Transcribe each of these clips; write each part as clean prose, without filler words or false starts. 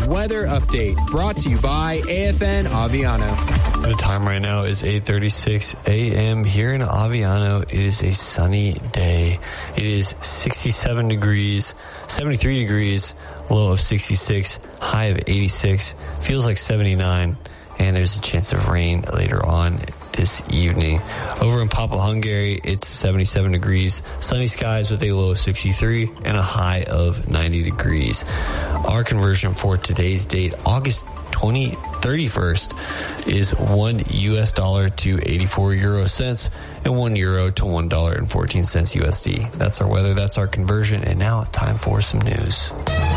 weather update brought to you by AFN Aviano. The time right now is 8:36 a.m. here in Aviano. It is a sunny day. It is 67 degrees, 73 degrees, low of 66, high of 86, feels like 79, and there's a chance of rain later on this evening. Over in Papa Hungary, it's 77 degrees, sunny skies with a low of 63 and a high of 90 degrees. Our conversion for today's date, August 31st, is $1 to 84 euro cents and €1 to $1.14 USD. That's our weather, that's our conversion, and now time for some news.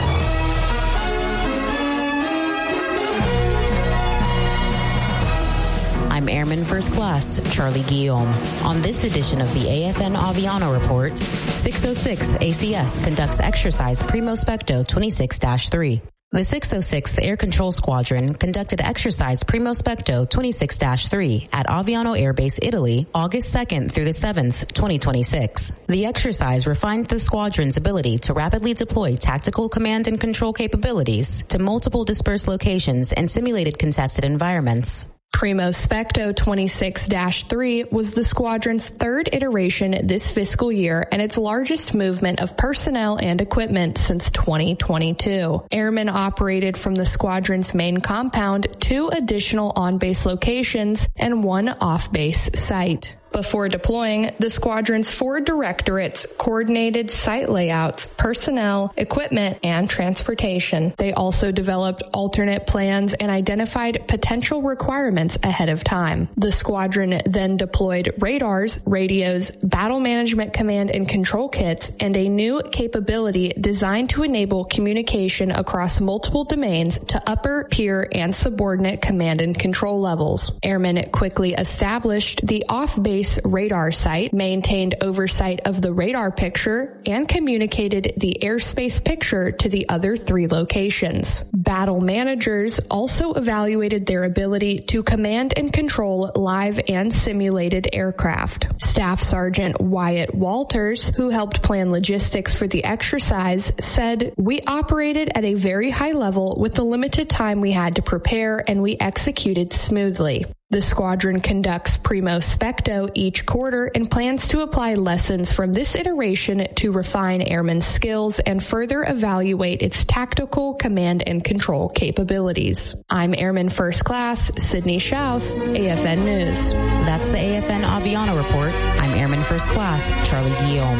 I'm Airman First Class Charlie Guillaume. On this edition of the AFN Aviano Report, 606th ACS conducts exercise Primo Specto 26-3. The 606th Air Control Squadron conducted exercise Primo Specto 26-3 at Aviano Air Base, Italy, August 2nd through the 7th, 2026. The exercise refined the squadron's ability to rapidly deploy tactical command and control capabilities to multiple dispersed locations and simulated contested environments. Primo Specto 26-3 was the squadron's third iteration this fiscal year and its largest movement of personnel and equipment since 2022. Airmen operated from the squadron's main compound, 2 additional on-base locations, and 1 off-base site. Before deploying, the squadron's 4 directorates coordinated site layouts, personnel, equipment, and transportation. They also developed alternate plans and identified potential requirements ahead of time. The squadron then deployed radars, radios, battle management command and control kits, and a new capability designed to enable communication across multiple domains to upper, peer, and subordinate command and control levels. Airmen quickly established the off-base radar site, maintained oversight of the radar picture, and communicated the airspace picture to the other 3 locations. Battle managers also evaluated their ability to command and control live and simulated aircraft. Staff Sergeant Wyatt Walters, who helped plan logistics for the exercise, said, "We operated at a very high level with the limited time we had to prepare, and we executed smoothly." The squadron conducts Primo Specto each quarter and plans to apply lessons from this iteration to refine airmen's skills and further evaluate its tactical command and control capabilities. I'm Airman First Class Sydney Schaus, AFN News. That's the AFN Aviano Report. I'm Airman First Class Charlie Guillaume.